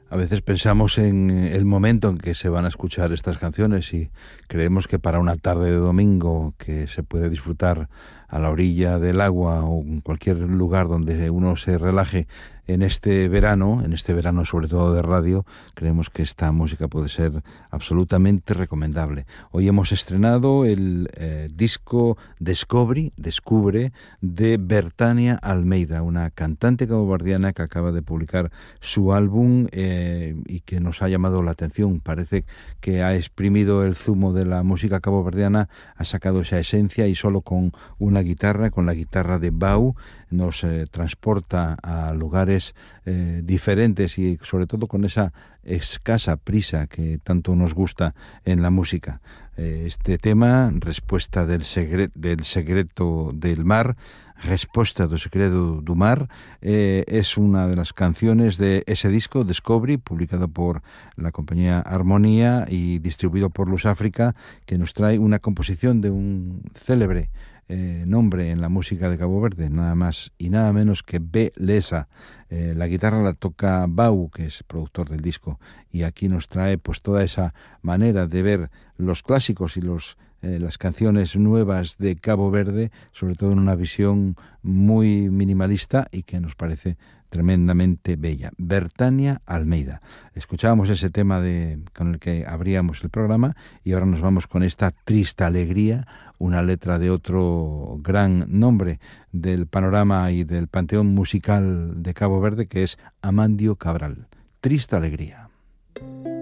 A veces pensamos en el momento en que se van a escuchar estas canciones y creemos que para una tarde de domingo que se puede disfrutar a la orilla del agua o en cualquier lugar donde uno se relaje en este verano sobre todo de radio, creemos que esta música puede ser absolutamente recomendable. Hoy hemos estrenado el disco Descubre de Bertania Almeida, una cantante caboverdiana que acaba de publicar su álbum y que nos ha llamado la atención. Parece que ha exprimido el zumo de la música caboverdiana, ha sacado esa esencia y solo con una guitarra, con la guitarra de Bau, nos transporta a lugares diferentes y sobre todo con esa escasa prisa que tanto nos gusta en la música. Este tema, Respuesta del secreto del mar, Resposta do Segredo do Mar, es una de las canciones de ese disco, Descobri, publicado por la compañía Armonía y distribuido por Luz África, que nos trae una composición de un célebre nombre en la música de Cabo Verde, nada más y nada menos que B. Lesa. La guitarra la toca Bau, que es productor del disco, y aquí nos trae pues toda esa manera de ver los clásicos y las canciones nuevas de Cabo Verde, sobre todo en una visión muy minimalista y que nos parece tremendamente bella. Bertania Almeida. Escuchábamos ese tema con el que abríamos el programa y ahora nos vamos con esta Triste Alegría, una letra de otro gran nombre del panorama y del panteón musical de Cabo Verde, que es Amandio Cabral. Triste Alegría.